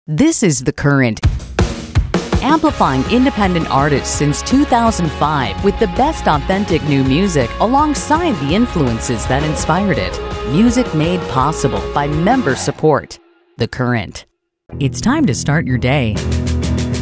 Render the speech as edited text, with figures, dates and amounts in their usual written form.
This is The Current, amplifying independent artists since 2005 with the best authentic new music alongside the influences that inspired it. Music made possible by member support. The Current. It's time to start your day.